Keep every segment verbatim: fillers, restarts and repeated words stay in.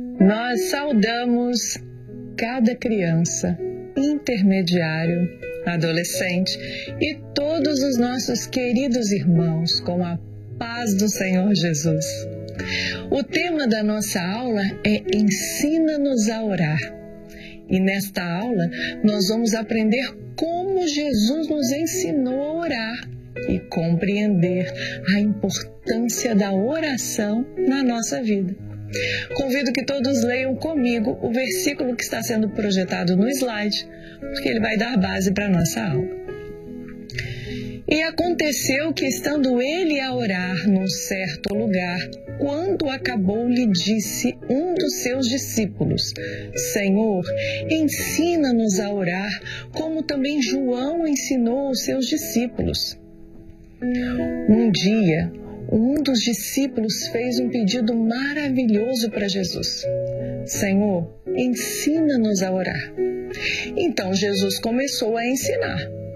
Nós saudamos cada criança, intermediário, adolescente e todos os nossos queridos irmãos com a paz do Senhor Jesus. O tema da nossa aula é Ensina-nos a orar. E nesta aula nós vamos aprender como Jesus nos ensinou a orar e compreender a importância da oração na nossa vida. Convido que todos leiam comigo o versículo que está sendo projetado no slide, porque ele vai dar base para a nossa aula. E aconteceu que, estando ele a orar num certo lugar, quando acabou, lhe disse um dos seus discípulos: Senhor, ensina-nos a orar, como também João ensinou aos seus discípulos. Um dia, um dos discípulos fez um pedido maravilhoso para Jesus. Senhor, ensina-nos a orar. Então Jesus começou a ensinar.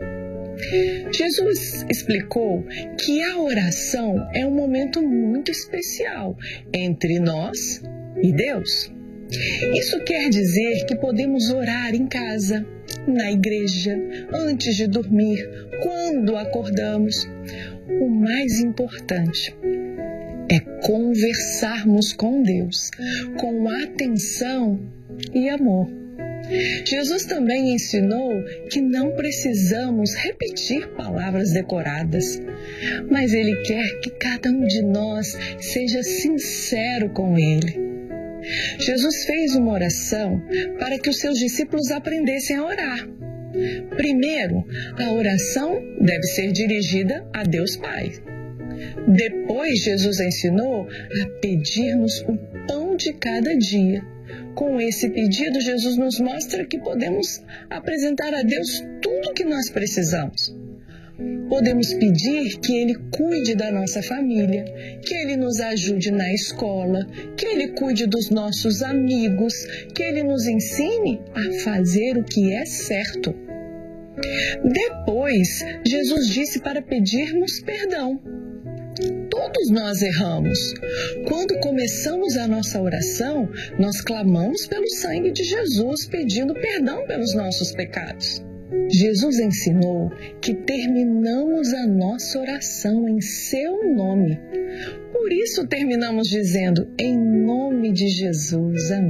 Jesus explicou que a oração é um momento muito especial entre nós e Deus. Isso quer dizer que podemos orar em casa, na igreja, antes de dormir, quando acordamos. O mais importante é conversarmos com Deus, com atenção e amor. Jesus também ensinou que não precisamos repetir palavras decoradas, mas Ele quer que cada um de nós seja sincero com Ele. Jesus fez uma oração para que os seus discípulos aprendessem a orar. Primeiro, a oração deve ser dirigida a Deus Pai. Depois, Jesus ensinou a pedir-nos o pão de cada dia. Com esse pedido, Jesus nos mostra que podemos apresentar a Deus tudo o que nós precisamos. Podemos pedir que Ele cuide da nossa família, que Ele nos ajude na escola, que Ele cuide dos nossos amigos, que Ele nos ensine a fazer o que é certo. Depois, Jesus disse para pedirmos perdão. Todos nós erramos. Quando começamos a nossa oração, nós clamamos pelo sangue de Jesus, pedindo perdão pelos nossos pecados. Jesus ensinou que terminamos a nossa oração em seu nome. Por isso terminamos dizendo, em nome de Jesus, amém.